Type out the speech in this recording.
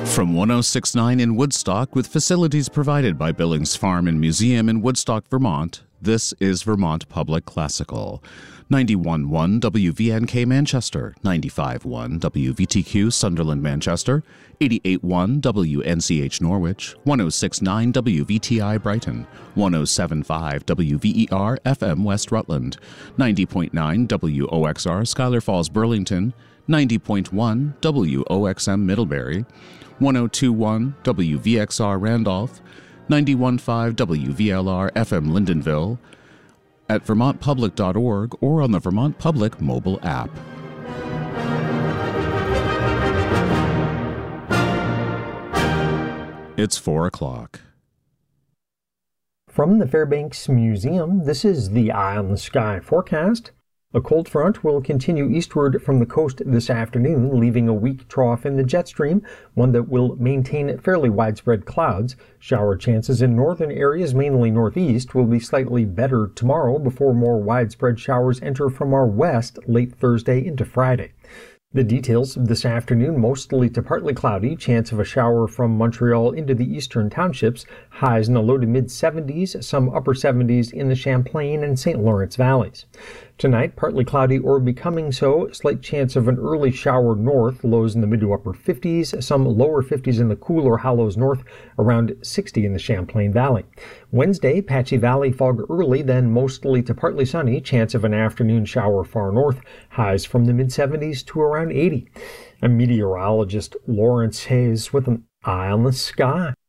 From 106.9 in Woodstock, with facilities provided by Billings Farm and Museum in Woodstock, Vermont, this is Vermont Public Classical. 91.1 WVNK Manchester, 95.1 WVTQ Sunderland Manchester, 88.1 WNCH Norwich, 106.9 WVTI Brighton, 107.5 WVER FM West Rutland, 90.9 WOXR Schuyler Falls Burlington, 90.1 WOXM Middlebury, 102.1 WVXR Randolph, 91.5 WVLR FM Lyndonville, at vermontpublic.org or on the Vermont Public mobile app. It's 4 o'clock. From the Fairbanks Museum, this is the Eye on the Sky forecast. A cold front will continue eastward from the coast this afternoon, leaving a weak trough in the jet stream, one that will maintain fairly widespread clouds. Shower chances in northern areas, mainly northeast, will be slightly better tomorrow before more widespread showers enter from our west late Thursday into Friday. The details this afternoon, mostly to partly cloudy, chance of a shower from Montreal into the eastern townships, highs in the low to mid 70s, some upper 70s in the Champlain and St. Lawrence valleys. Tonight, partly cloudy or becoming so, slight chance of an early shower north, lows in the mid to upper 50s, some lower 50s in the cooler hollows north, around 60 in the Champlain Valley. Wednesday, patchy valley fog early, then mostly to partly sunny, chance of an afternoon shower far north, highs from the mid 70s to around 80. I'm meteorologist Lawrence Hayes with an Eye on the Sky.